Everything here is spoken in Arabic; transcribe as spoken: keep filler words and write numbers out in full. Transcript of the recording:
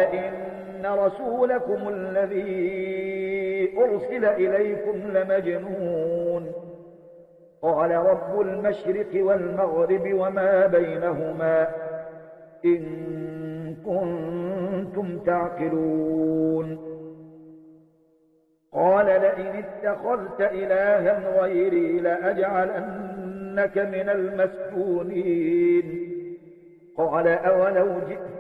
إن رسولكم الذي أرسل إليكم لمجنون. قال رب المشرق والمغرب وما بينهما إن كنتم تعقلون. قال لئن اتخذت إلها غيري لأجعلنك من المسجونين. قال أولو جئت